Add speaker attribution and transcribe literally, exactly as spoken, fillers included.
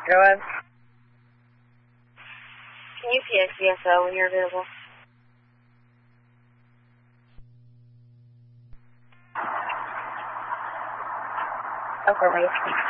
Speaker 1: Go ahead.
Speaker 2: Can you P S C S O when you're available?
Speaker 1: Over, wait.